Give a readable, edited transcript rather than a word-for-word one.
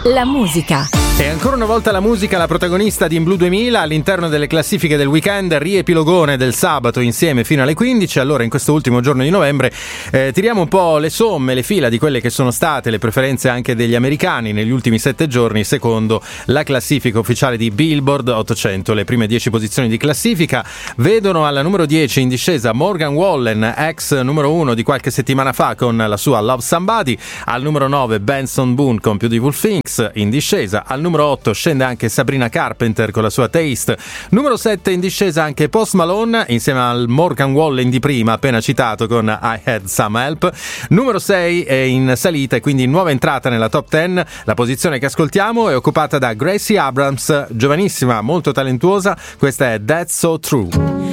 La musica. E ancora una volta la musica, la protagonista di In Blue 2000 all'interno delle classifiche del weekend, riepilogone del sabato insieme fino alle 15. Allora in questo ultimo giorno di novembre tiriamo un po' le somme, le fila di quelle che sono state le preferenze anche degli americani negli ultimi 7 giorni secondo la classifica ufficiale di Billboard 800. Le prime 10 posizioni di classifica vedono alla numero 10 in discesa Morgan Wallen, ex numero 1 di qualche settimana fa con la sua Love Somebody. Al numero 9 Benson Boone con Beautiful Things in discesa. Al numero 8 scende anche Sabrina Carpenter con la sua Taste. Numero 7 in discesa anche Post Malone insieme al Morgan Wallen di prima appena citato con I Had Some Help. Numero 6 è in salita e quindi nuova entrata nella top 10. La posizione che ascoltiamo è occupata da Gracie Abrams, giovanissima, molto talentuosa. Questa è That's So True.